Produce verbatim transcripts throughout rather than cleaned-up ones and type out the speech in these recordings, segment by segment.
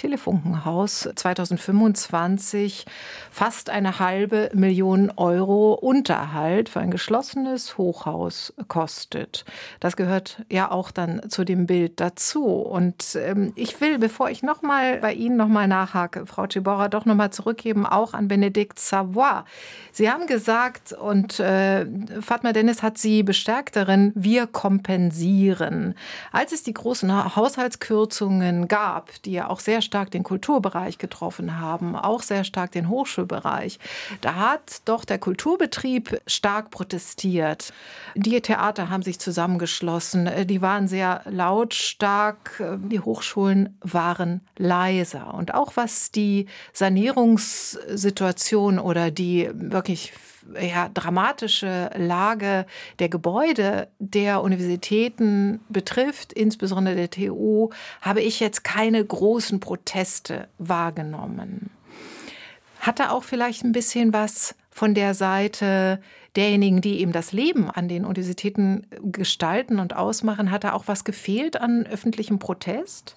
Telefunkenhaus zweitausendfünfundzwanzig fast eine halbe Million Euro Unterhalt für ein geschlossenes Hochhaus kostet. Das gehört ja auch dann zu dem Bild dazu. Und ähm, ich will, bevor ich noch mal bei Ihnen noch mal nachhake, Frau Ciborra, doch noch mal zurückgeben, auch an Bénédicte Savoy. Sie haben gesagt, und äh, Fatma Dennis hat Sie bestärkt darin, wir kompensieren. Als es die großen Haushaltskürzungen gab, die ja auch sehr stark den Kulturbereich getroffen haben, auch sehr stark den Hochschulbereich, da hat doch der Kulturbetrieb stark protestiert. Die Theater haben sich zusammengeschlossen, die waren sehr lautstark, die Hochschulen waren leiser. Und auch was die Sanierungssituation oder die wirklich ja, dramatische Lage der Gebäude der Universitäten betrifft, insbesondere der T U, habe ich jetzt keine großen Proteste wahrgenommen. Hat da auch vielleicht ein bisschen was von der Seite derjenigen, die eben das Leben an den Universitäten gestalten und ausmachen, hat da auch was gefehlt an öffentlichem Protest?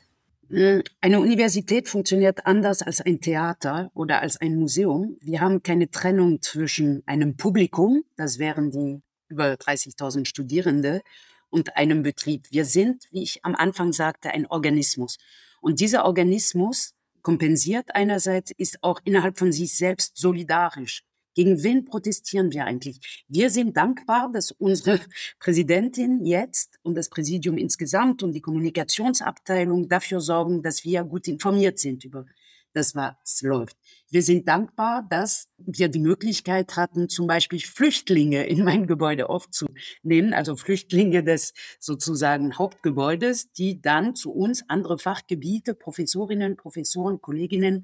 Eine Universität funktioniert anders als ein Theater oder als ein Museum. Wir haben keine Trennung zwischen einem Publikum, das wären die über dreißigtausend Studierende, und einem Betrieb. Wir sind, wie ich am Anfang sagte, ein Organismus. Und dieser Organismus kompensiert einerseits, ist auch innerhalb von sich selbst solidarisch. Gegen wen protestieren wir eigentlich? Wir sind dankbar, dass unsere Präsidentin jetzt und das Präsidium insgesamt und die Kommunikationsabteilung dafür sorgen, dass wir gut informiert sind über das, was läuft. Wir sind dankbar, dass wir die Möglichkeit hatten, zum Beispiel Flüchtlinge in mein Gebäude aufzunehmen, also Flüchtlinge des sozusagen Hauptgebäudes, die dann zu uns andere Fachgebiete, Professorinnen, Professoren, Kolleginnen,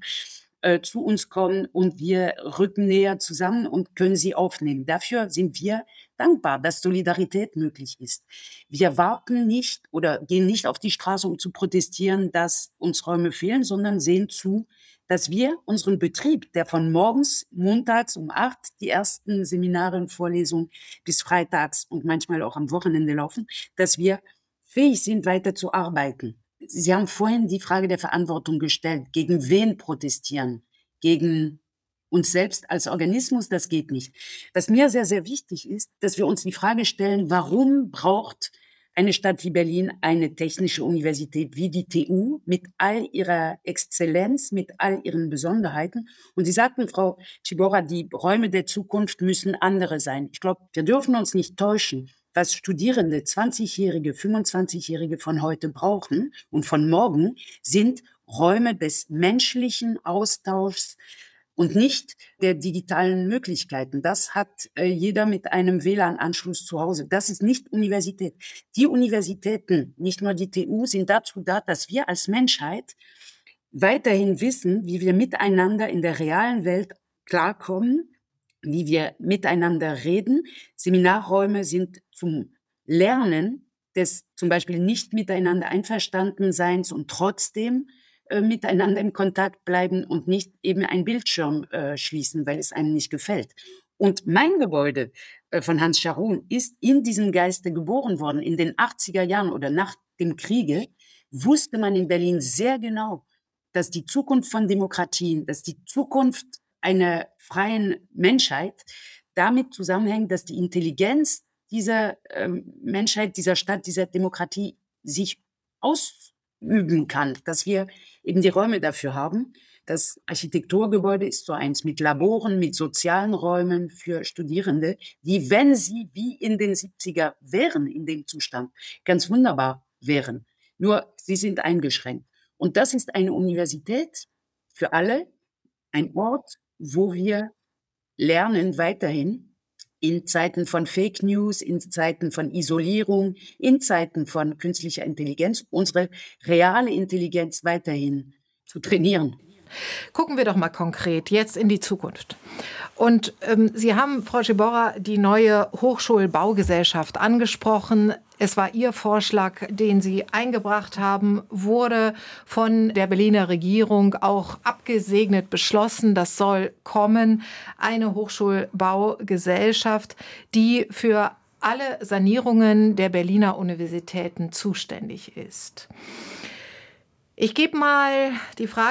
zu uns kommen und wir rücken näher zusammen und können sie aufnehmen. Dafür sind wir dankbar, dass Solidarität möglich ist. Wir warten nicht oder gehen nicht auf die Straße, um zu protestieren, dass uns Räume fehlen, sondern sehen zu, dass wir unseren Betrieb, der von morgens, montags um acht die ersten Seminare und Vorlesungen bis freitags und manchmal auch am Wochenende laufen, dass wir fähig sind, weiter zu arbeiten. Sie haben vorhin die Frage der Verantwortung gestellt. Gegen wen protestieren? Gegen uns selbst als Organismus? Das geht nicht. Was mir sehr, sehr wichtig ist, dass wir uns die Frage stellen, warum braucht eine Stadt wie Berlin eine technische Universität wie die T U mit all ihrer Exzellenz, mit all ihren Besonderheiten? Und Sie sagten, Frau Ciborra, die Räume der Zukunft müssen andere sein. Ich glaube, wir dürfen uns nicht täuschen. Was Studierende, zwanzigjährige, fünfundzwanzigjährige von heute brauchen und von morgen, sind Räume des menschlichen Austauschs und nicht der digitalen Möglichkeiten. Das hat äh, jeder mit einem W L A N-Anschluss zu Hause. Das ist nicht Universität. Die Universitäten, nicht nur die T U, sind dazu da, dass wir als Menschheit weiterhin wissen, wie wir miteinander in der realen Welt klarkommen, wie wir miteinander reden. Seminarräume sind zum Lernen des zum Beispiel nicht miteinander Einverstandenseins und trotzdem äh, miteinander im Kontakt bleiben und nicht eben einen Bildschirm äh, schließen, weil es einem nicht gefällt. Und mein Gebäude äh, von Hans Scharoun ist in diesem Geiste geboren worden. In den achtziger Jahren oder nach dem Kriege wusste man in Berlin sehr genau, dass die Zukunft von Demokratien, dass die Zukunft einer freien Menschheit damit zusammenhängt, dass die Intelligenz dieser ähm, Menschheit, dieser Stadt, dieser Demokratie sich ausüben kann, dass wir eben die Räume dafür haben. Das Architekturgebäude ist so eins mit Laboren, mit sozialen Räumen für Studierende, die, wenn sie wie in den siebziger wären, in dem Zustand, ganz wunderbar wären. Nur sie sind eingeschränkt. Und das ist eine Universität für alle, ein Ort, wo wir lernen weiterhin in Zeiten von Fake News, in Zeiten von Isolierung, in Zeiten von künstlicher Intelligenz, unsere reale Intelligenz weiterhin zu trainieren. Gucken wir doch mal konkret jetzt in die Zukunft. Und ähm, Sie haben, Frau Ciborra, die neue Hochschulbaugesellschaft angesprochen. Es war Ihr Vorschlag, den Sie eingebracht haben, wurde von der Berliner Regierung auch abgesegnet, beschlossen. Das soll kommen. Eine Hochschulbaugesellschaft, die für alle Sanierungen der Berliner Universitäten zuständig ist. Ich gebe mal die Frage